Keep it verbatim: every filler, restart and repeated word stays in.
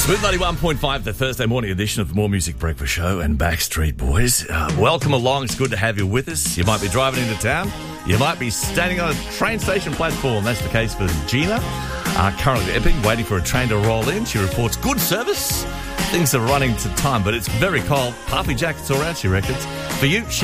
With ninety-one point five, the Thursday morning edition of the More Music Breakfast Show and Backstreet Boys. Uh, welcome along. It's good to have you with us. You might be driving into town. You might be standing on a train station platform. That's the case for Gina. Uh, currently at Epping, waiting for a train to roll in. She reports good service. Things are running to time, but it's very cold. Puffy jackets all right, she reckons. For you,